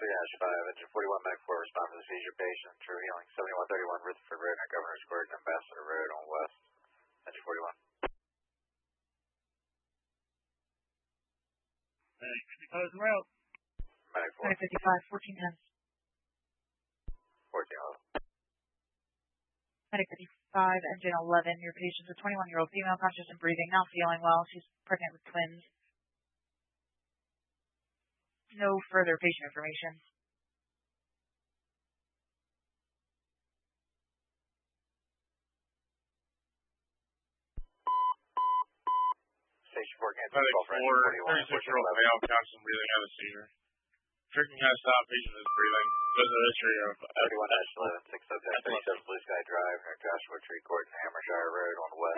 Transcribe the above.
Ash 5, engine 41, Mac 4, respond to the seizure patient, true healing, 7131 Rutherford Road, near Governor's Court, and Ambassador Road on West, engine 41. Medic 55 is en route. Medic 4. Medic 55, 1410. 1411. Medic 55, engine 11. Your patient's a 21-year-old female, conscious and breathing, now feeling well. She's pregnant with twins. No further patient information. Station 4, cancel Medic call for 36-year-old male, conscious and breathing, out of seizure. Treatment has stopped, patient is breathing. There's a history of 31 Ash 11, 610, 37 Blue Sky Drive, near Joshua Tree Court and Hammershire Road on West.